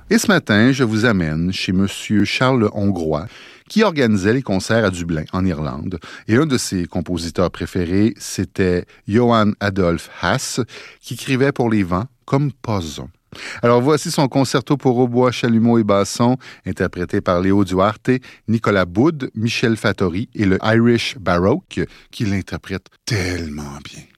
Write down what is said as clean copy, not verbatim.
Et ce matin, je vous amène chez M. Charles Hongrois, qui organisait les concerts à Dublin, en Irlande. Et un de ses compositeurs préférés, c'était Johann Adolph Haas, qui écrivait pour les vents comme pas un. Alors voici son concerto pour hautbois, chalumeau et basson, interprété par Léo Duarte, Nicolas Boud, Michel Fattori et le Irish Baroque, qui l'interprètent tellement bien.